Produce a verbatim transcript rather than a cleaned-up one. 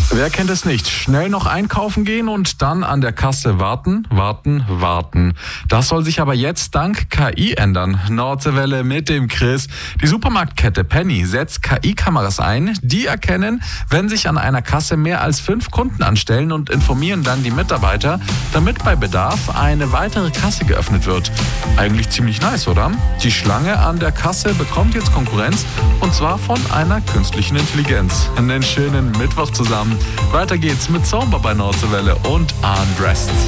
Wer kennt es nicht? Schnell noch einkaufen gehen und dann an der Kasse warten, warten, warten. Das soll sich aber jetzt dank K I ändern. Nordseewelle mit dem Chris. Die Supermarktkette Penny setzt K I-Kameras ein. Die erkennen, wenn sich an einer Kasse mehr als fünf Kunden anstellen und informieren dann die Mitarbeiter, damit bei Bedarf eine weitere Kasse geöffnet wird. Eigentlich ziemlich nice, oder? Die Schlange an der Kasse bekommt jetzt Konkurrenz und zwar von einer künstlichen Intelligenz. Einen schönen Mittwoch zusammen. Weiter geht's mit Zomba bei Nordseewelle und Undressed.